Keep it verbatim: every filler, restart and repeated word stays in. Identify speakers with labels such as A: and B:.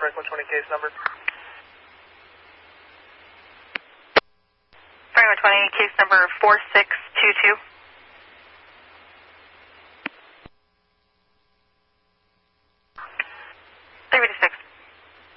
A: Frank one twenty case number.
B: Frank one twenty case number four six two two.